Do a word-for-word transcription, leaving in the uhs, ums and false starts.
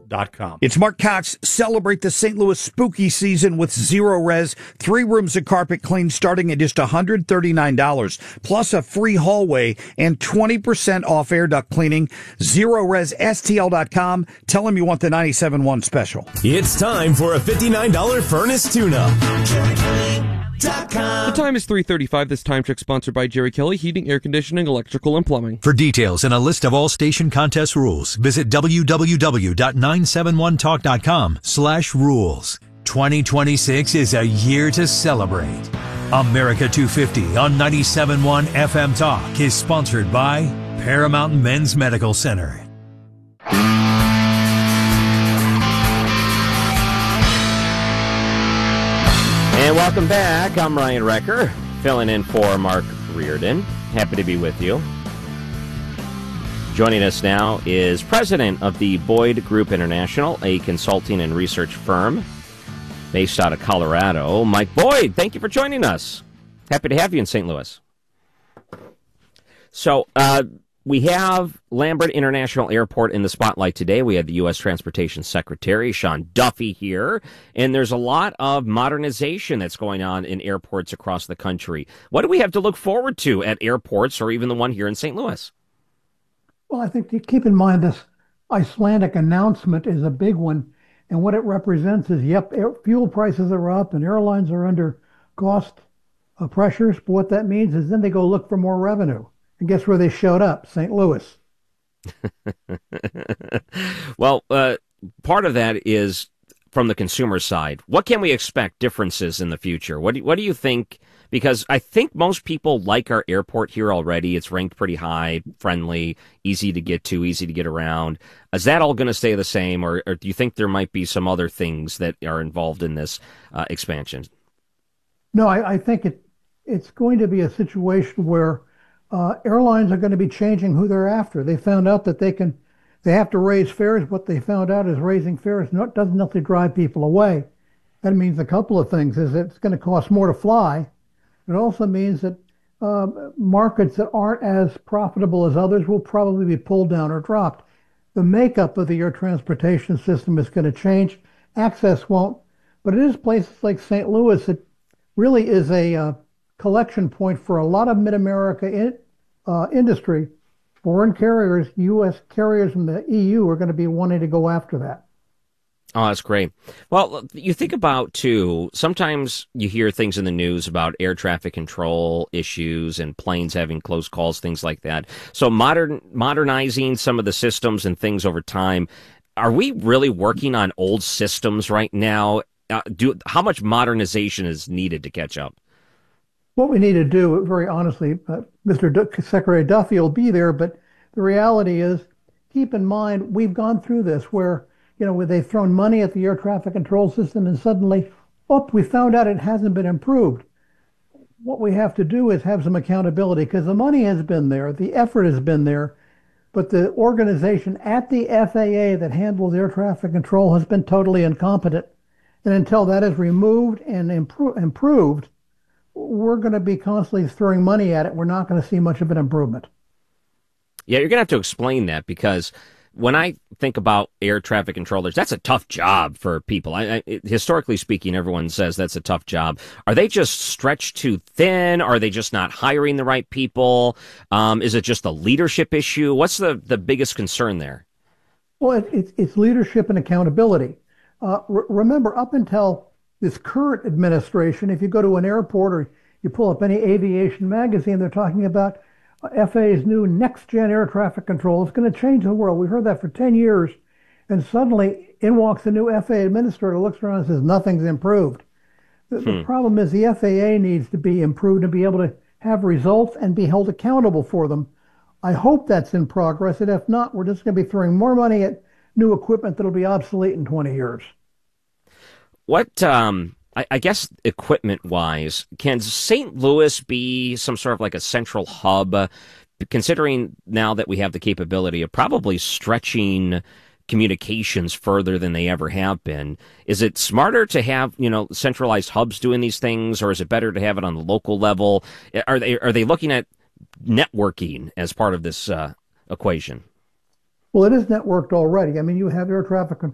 dot com. It's Mark Cox. Celebrate the Saint Louis spooky season with Zero Res. Three rooms of carpet clean starting at just one hundred thirty-nine dollars, plus a free hallway and twenty percent off air duct cleaning. Zero Res S T L dot com. Tell them you want the ninety-seven point one special. It's time for a fifty-nine dollars furnace tune-up. The time is three thirty-five. This time check sponsored by Jerry Kelly, heating, air conditioning, electrical, and plumbing. For details and a list of all station contest rules, visit w w w dot nine seven one talk dot com slash rules. twenty twenty-six is a year to celebrate. America two fifty on ninety-seven point one F M Talk is sponsored by Paramount Men's Medical Center. And welcome back. I'm Ryan Recker, filling in for Mark Reardon. Happy to be with you. Joining us now is president of the Boyd Group International, a consulting and research firm based out of Colorado. Mike Boyd, thank you for joining us. Happy to have you in Saint Louis. So, uh, we have Lambert International Airport in the spotlight today. We have the U S Transportation Secretary, Sean Duffy, here. And there's a lot of modernization that's going on in airports across the country. What do we have to look forward to at airports, or even the one here in Saint Louis? Well, I think to keep in mind this Icelandic announcement is a big one. And what it represents is, yep, air, fuel prices are up and airlines are under cost uh, pressures. But what that means is then they go look for more revenue. And guess where they showed up? Saint Louis. Well, uh, part of that is from the consumer side. What can we expect differences in the future? What do, what do you think? Because I think most people like our airport here already. It's ranked pretty high, friendly, easy to get to, easy to get around. Is that all going to stay the same, or, or do you think there might be some other things that are involved in this uh, expansion? No, I, I think it it's going to be a situation where Uh, airlines are going to be changing who they're after. They found out that they can, they have to raise fares. What they found out is raising fares not, doesn't necessarily drive people away. That means a couple of things. Is it's going to cost more to fly. It also means that uh, markets that aren't as profitable as others will probably be pulled down or dropped. The makeup of the air transportation system is going to change. Access won't, but it is places like Saint Louis that really is a uh, collection point for a lot of mid-America in, uh, industry. Foreign carriers, U S carriers from the E U are going to be wanting to go after that. Oh, that's great. Well, you think about, too, sometimes you hear things in the news about air traffic control issues and planes having close calls, things like that. So modern modernizing some of the systems and things over time, are we really working on old systems right now? Uh, do how much modernization is needed to catch up? What we need to do, very honestly, uh, Mister D- Secretary Duffy will be there, but the reality is, keep in mind, we've gone through this where, you know, where they've thrown money at the air traffic control system and suddenly, oh, we found out it hasn't been improved. What we have to do is have some accountability because the money has been there, the effort has been there, but the organization at the F A A that handles air traffic control has been totally incompetent. And until that is removed and impro- improved, we're going to be constantly throwing money at it. We're not going to see much of an improvement. Yeah, you're going to have to explain that, because when I think about air traffic controllers, that's a tough job for people. I, I, historically speaking, everyone says that's a tough job. Are they just stretched too thin? Are they just not hiring the right people? Um, is it just a leadership issue? What's the, the biggest concern there? Well, it, it's, it's leadership and accountability. Uh, re- remember, up until this current administration, if you go to an airport or you pull up any aviation magazine, they're talking about F A A's new next-gen air traffic control. It's going to change the world. We've heard that for ten years. And suddenly, in walks a new F A A administrator, looks around and says, nothing's improved. The, hmm. the problem is the F A A needs to be improved and be able to have results and be held accountable for them. I hope that's in progress. And if not, we're just going to be throwing more money at new equipment that'll be obsolete in twenty years. What, um, I, I guess, equipment-wise, can Saint Louis be some sort of like a central hub, uh, considering now that we have the capability of probably stretching communications further than they ever have been? Is it smarter to have, you know, centralized hubs doing these things, or is it better to have it on the local level? Are they are they looking at networking as part of this uh, equation? Well, it is networked already. I mean, you have air traffic control